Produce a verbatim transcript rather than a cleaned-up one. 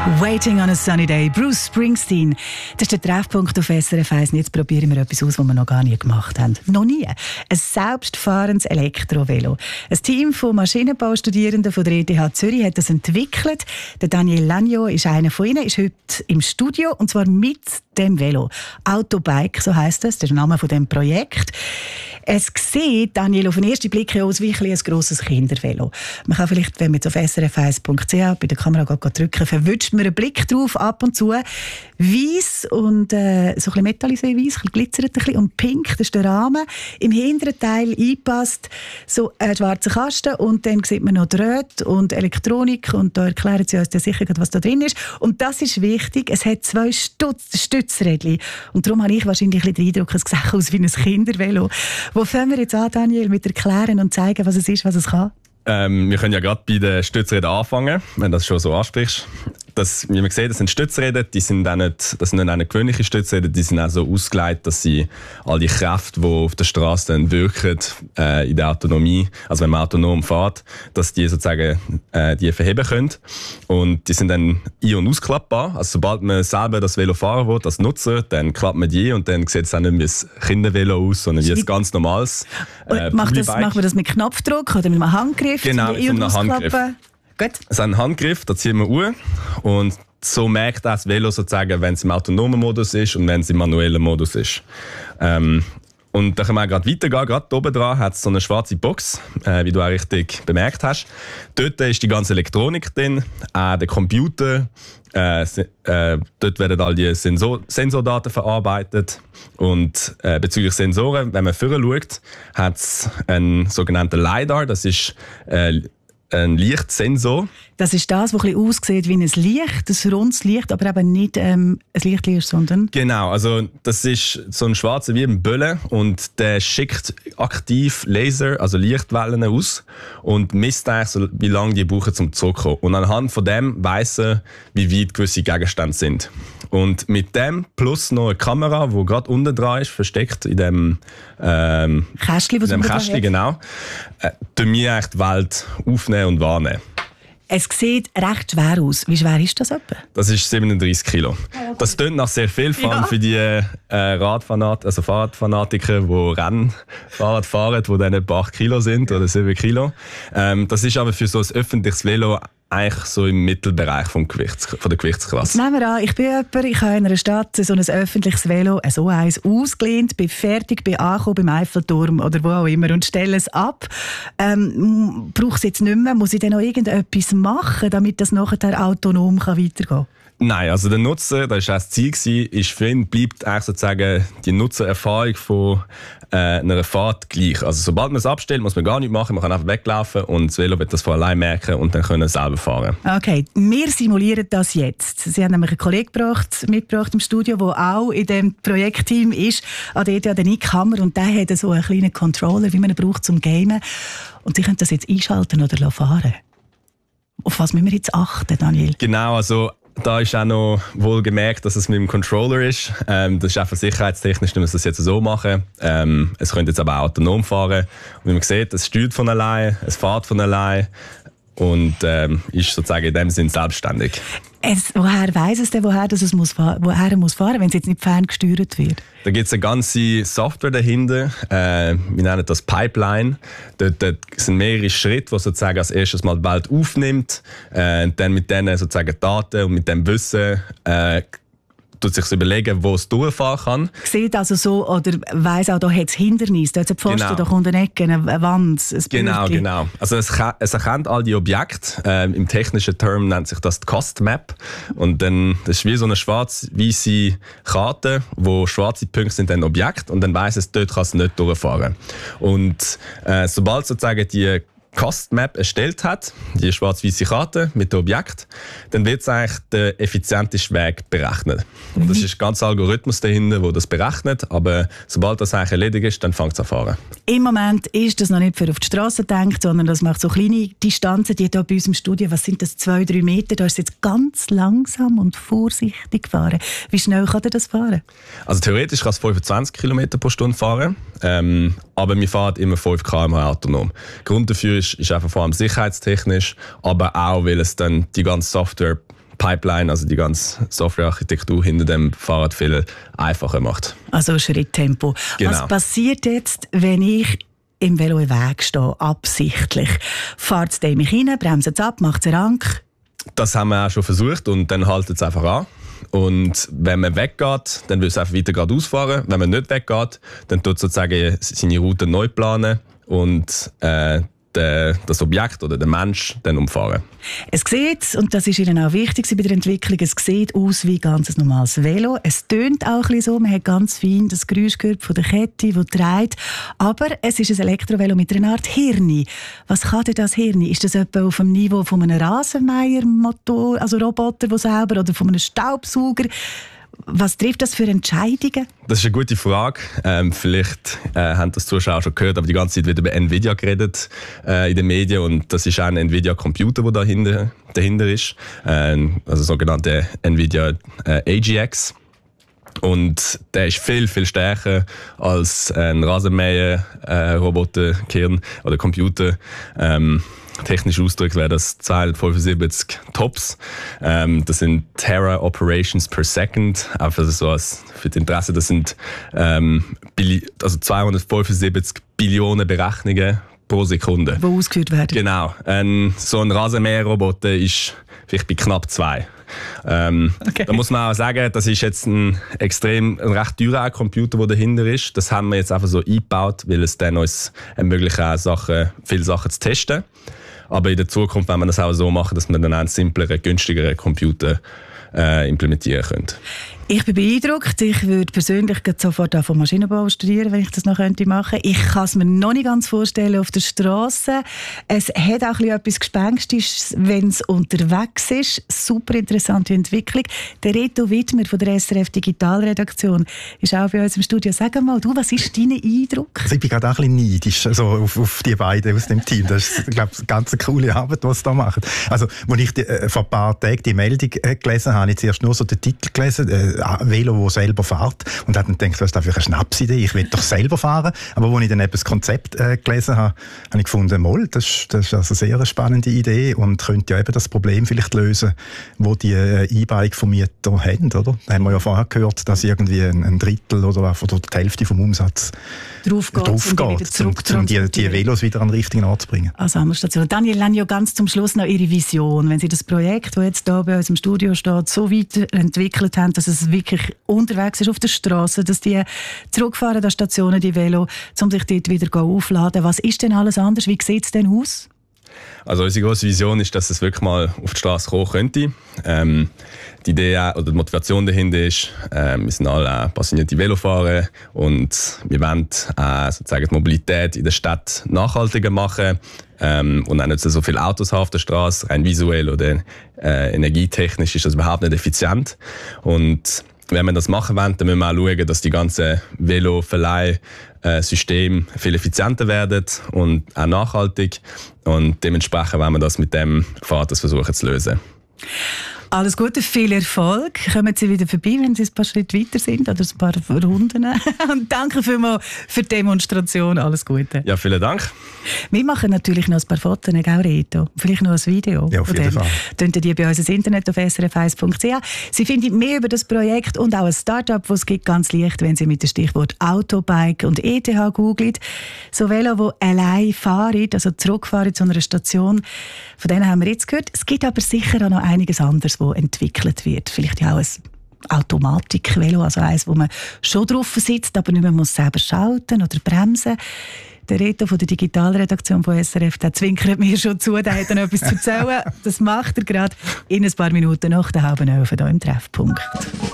Waiting on a Sunny Day, Bruce Springsteen. Das ist der Treffpunkt auf S R F eins. Jetzt probieren wir etwas aus, was wir noch gar nie gemacht haben. Noch nie. Ein selbstfahrendes Elektrovelo. Ein Team von Maschinenbaustudierenden von der E T H Zürich hat das entwickelt. Der Daniel Lanio ist einer von ihnen, ist heute im Studio, und zwar mit dem Velo. Autobike, so heisst das, das ist der Name von dem Projekt. Es sieht, Daniel, auf den ersten Blick aus wie ein grosses Kindervelo. Man kann vielleicht, wenn man jetzt auf s r f eins punkt c h bei der Kamera drücken, verwünscht man einen Blick drauf, ab und zu. Weiss und äh, so ein bisschen metallisiert, weiss, glitzert ein bisschen, und pink, das ist der Rahmen. Im hinteren Teil eingepasst so ein schwarzer Kasten, und dann sieht man noch Drähte und Elektronik, und da erklären sie uns sicher, was da drin ist. Und das ist wichtig, es hat zwei Stutz, Stützrädchen. Und darum habe ich wahrscheinlich ein bisschen den Eindruck, es sieht aus wie ein Kindervelo. Wo fangen wir jetzt an, Daniel, mit erklären und zeigen, was es ist, was es kann? Ähm, wir können ja gerade bei den Stützrädern anfangen, wenn du das schon so ansprichst. Das, wie man sieht, das sind Stützräder, die sind auch nicht, das sind nicht eine gewöhnliche Stützräder, die sind auch so ausgelegt, dass sie all die Kräfte, die auf der Straße dann wirken, äh, in der Autonomie, also wenn man autonom fährt, dass die sozusagen äh, die verheben können. Und die sind dann ein- und ausklappbar. Also sobald man selber das Velo fahren will, als Nutzer, dann klappt man die, und dann sieht es auch nicht wie ein Kindervelo aus, sondern wie ein ganz normales äh, macht, das, macht man das mit Knopfdruck oder mit einem Handgriff? Genau, mit so einem Handgriff. Gut. Es ist ein Handgriff, da ziehen wir Uhr, und so merkt das Velo sozusagen, wenn es im autonomen Modus ist und wenn es im manuellen Modus ist. Ähm, und da können wir auch gerade weitergehen. Gerade oben dran hat es so eine schwarze Box, äh, wie du auch richtig bemerkt hast. Dort ist die ganze Elektronik drin, auch der Computer. Äh, äh, dort werden all die Sensor- Sensordaten verarbeitet. Und äh, bezüglich Sensoren, wenn man vorher schaut, hat es einen sogenannten LiDAR. Das ist äh, ein Lichtsensor. Das ist das, was ein bisschen aussieht wie ein Licht, ein rundes Licht, aber eben nicht ähm, ein Licht ist, sondern... Genau, also das ist so ein schwarzer wie ein Bölle, und der schickt aktiv Laser, also Lichtwellen aus, und misst eigentlich so, wie lange die brauchen, um zurückzukommen. Und anhand von dem weiss er, wie weit gewisse Gegenstände sind. Und mit dem plus noch eine Kamera, die gerade unten dran ist, versteckt in dem ähm, Kästchen, was in dem unten dran Kästchen, hat. genau, äh, tun wir eigentlich die Welt aufnehmen und wahrnehmen. Es sieht recht schwer aus. Wie schwer ist das etwa? Das ist siebenunddreißig Kilo. Das klingt nach sehr viel, vor allem Ja. für die äh, Radfanat also Fahrradfanatiker, die Rennfahrrad fahren, die dann etwa acht Kilo sind oder sieben Kilo. Ähm, das ist aber für so ein öffentliches Velo eigentlich so im Mittelbereich vom Gewichts, von der Gewichtsklasse. Nehmen wir an, ich bin jemand, ich habe in einer Stadt so ein öffentliches Velo, so eins, ausgelehnt, bin fertig, bin angekommen beim Eiffelturm oder wo auch immer und stelle es ab. Ähm, brauche es jetzt nicht mehr? Muss ich dann noch irgendetwas machen, damit das nachher autonom kann weitergehen kann? Nein, also der Nutzer, das war auch das Ziel, gewesen, ist für ihn bleibt eigentlich sozusagen die Nutzererfahrung von äh, einer Fahrt gleich. Also sobald man es abstellt, muss man gar nichts machen, man kann einfach weglaufen, und das Velo wird das von allein merken und dann können selber fahren. Okay, wir simulieren das jetzt. Sie haben nämlich einen Kollegen gebracht, mitgebracht im Studio, der auch in dem Projektteam ist, an der E T H, der Nick Hammer, und der hat so einen kleinen Controller, wie man ihn braucht zum Gamen. Und Sie können das jetzt einschalten oder fahren. Auf was müssen wir jetzt achten, Daniel? Genau, also da ist auch noch wohl gemerkt, dass es mit dem Controller ist. Ähm, das ist einfach sicherheitstechnisch, dass wir das jetzt so machen. Ähm, es könnte jetzt aber auch autonom fahren. Und wie man sieht, es steuert von allein, es fährt von allein und ähm, ist sozusagen in dem Sinn selbstständig. Es, woher weiss es denn, woher, dass es muss, woher er muss fahren, wenn es jetzt nicht ferngesteuert wird? Da gibt es eine ganze Software dahinter, äh, wir nennen das Pipeline. Dort, dort sind mehrere Schritte, die sozusagen als erstes mal die Welt aufnimmt, äh, und dann mit diesen sozusagen Daten und mit dem Wissen äh, tut sich überlegen, wo es durchfahren kann. Sieht also so, oder weiss auch, da hat es Hindernis, da hat es einen Pfosten, Genau. da kommt eine Ecke, eine Wand, ein Genau, Bürgli. genau. Also es, ka- es erkennt all die Objekte. Ähm, Im technischen Term nennt sich das die Cost Map. Und dann, das ist wie so eine schwarz-weiße Karte, wo schwarze Punkte sind dann Objekte, und dann weiss es, dort kann es nicht durchfahren. Und äh, sobald sozusagen die Cost Map erstellt hat, die schwarz-weiße Karte mit dem Objekt, dann wird es eigentlich der effizienteste Weg berechnet. Und das ist ein ganzer Algorithmus dahinter, der das berechnet, aber sobald das eigentlich erledigt ist, dann fängt es an zu fahren. Im Moment ist das noch nicht für auf die Straße gedacht, sondern das macht so kleine Distanzen, die hier bei uns im Studio, was sind das, zwei, drei Meter, da ist es jetzt ganz langsam und vorsichtig gefahren. Wie schnell kann er das fahren? Also theoretisch kann es fünfundzwanzig Kilometer pro Stunde fahren, ähm, aber wir fahren immer fünf Kilometer pro Stunde autonom. Grund dafür ist, ist einfach vor allem sicherheitstechnisch, aber auch, weil es dann die ganze Software Pipeline, also die ganze Softwarearchitektur hinter dem Fahrrad viel einfacher macht. Also Schritttempo. Genau. Was passiert jetzt, wenn ich im Velo im Weg stehe, absichtlich? Fahrt es mich rein, bremst es ab, macht es rank? Das haben wir auch schon versucht und dann haltet es einfach an. Und wenn man weggeht, dann will es einfach weiter geradeaus fahren. Wenn man nicht weggeht, dann tut sozusagen seine Route neu planen und äh, de, das Objekt oder der Mensch dann umfahren. Es sieht, und das ist Ihnen auch wichtig bei der Entwicklung, es sieht aus wie ein ganz normales Velo. Es tönt auch ein bisschen so, man hat ganz fein das Geräusch gehört von der Kette, die dreht. Aber es ist ein Elektrovelo mit einer Art Hirn. Was kann denn das Hirn? Ist das etwa auf dem Niveau von einem Rasenmähermotor, also Roboter, der selber, oder von einem Staubsauger? Was trifft das für Entscheidungen? Das ist eine gute Frage. Ähm, vielleicht äh, haben das Zuschauer schon gehört, aber die ganze Zeit wird über Nvidia geredet äh, in den Medien und das ist auch ein Nvidia-Computer, der dahinter, dahinter ist, äh, also sogenannte Nvidia äh, A G X. Und der ist viel, viel stärker als ein Rasenmäher-Roboter-Kern oder Computer. Ähm, Technisch ausgedrückt wäre das zweihundertfünfundsiebzig Tops. Ähm, das sind Tera Operations per Second. Einfach so als für das Interesse, das sind ähm, Billi- also zweihundertfünfundsiebzig Billionen Berechnungen pro Sekunde. Die ausgeführt werden. Genau. Ähm, so ein Rasenmäherroboter ist vielleicht bei knapp zwei. Ähm, okay. Da muss man auch sagen, das ist jetzt ein extrem ein recht teurer Computer, der dahinter ist. Das haben wir jetzt einfach so eingebaut, weil es dann uns ermöglicht, auch Sachen, viele Sachen zu testen. Aber in der Zukunft wollen wir das auch so machen, dass wir dann einen simpleren, günstigeren Computer äh, implementieren können. Ich bin beeindruckt. Ich würde persönlich sofort auch vom Maschinenbau studieren, wenn ich das noch könnte machen. Ich kann es mir noch nicht ganz vorstellen auf der Straße. Es hat auch etwas Gespenstisches, wenn es unterwegs ist. Super interessante Entwicklung. Der Reto Wittmer von der S R F Digitalredaktion ist auch bei uns im Studio. Sag mal, du, was ist dein Eindruck? Also ich bin gerade auch ein bisschen neidisch also auf, auf die beiden aus dem Team. Das ist, glaube ich, eine ganz coole Arbeit, die sie da machen. Also, als ich die, äh, vor ein paar Tagen die Meldung äh, gelesen habe, habe ich zuerst nur so den Titel gelesen, äh, Velo, das selber fährt. Und habe dann gedacht, was ist das für eine Schnapsidee? Ich will doch selber fahren. Aber als ich dann eben das Konzept äh, gelesen habe, habe ich gefunden, moll, das, das ist also eine sehr spannende Idee und könnte ja eben das Problem vielleicht lösen, das die äh, E-Bike-Vermieter haben, oder? Da haben wir ja vorher gehört, dass irgendwie ein, ein Drittel oder, oder die Hälfte vom Umsatz drauf geht, drauf geht um, um die, die Velos wieder an den richtigen Ort zu bringen. Als Sammerstation. Daniel Lenjo, ganz zum Schluss noch Ihre Vision. Wenn Sie das Projekt, das jetzt hier bei uns im Studio steht, so weiterentwickelt haben, dass es wirklich unterwegs ist auf der Straße, dass die zurückfahren an Stationen, die Velo, um sich dort wieder aufladen. Was ist denn alles anders? Wie sieht es denn aus? Also unsere grosse Vision ist, dass es wirklich mal auf die Straße kommen könnte. Ähm, die Idee oder die Motivation dahinter ist, äh, wir sind alle auch passionierte Velofahrer und wir wollen äh, sozusagen die Mobilität in der Stadt nachhaltiger machen ähm, und auch nicht so viele Autos haben auf der Straße. Rein visuell oder äh, energietechnisch ist das überhaupt nicht effizient. Und wenn wir das machen wollen, dann müssen wir auch schauen, dass die ganzen Velo-Verleih-Systeme viel effizienter werden und auch nachhaltig. Und dementsprechend wollen wir das mit dem Fahrrad versuchen zu lösen. Alles Gute, viel Erfolg. Kommen Sie wieder vorbei, wenn Sie ein paar Schritte weiter sind oder ein paar Runden. Und danke vielmals für die Demonstration. Alles Gute. Ja, vielen Dank. Wir machen natürlich noch ein paar Fotos, gell, Reto? Vielleicht noch ein Video. Ja, auf jeden Fall. Könnt ihr die bei uns ins Internet auf s r f eins punkt c h. Sie finden mehr über das Projekt und auch ein Start-up, das es gibt, ganz leicht, wenn Sie mit dem Stichwort Autobike und E T H googelt. So Velo, die allein fahren, also zurückfahren zu einer Station. Von denen haben wir jetzt gehört. Es gibt aber sicher auch noch einiges anderes, das entwickelt wird. Vielleicht ja auch ein Automatik-Velo, also eins, wo man schon drauf sitzt, aber nicht mehr muss selber schalten oder bremsen. Der Reto von der Digitalredaktion von S R F, der zwinkert mir schon zu, der hat dann etwas zu erzählen. Das macht er gerade in ein paar Minuten nach der halben Elf hier im Treffpunkt.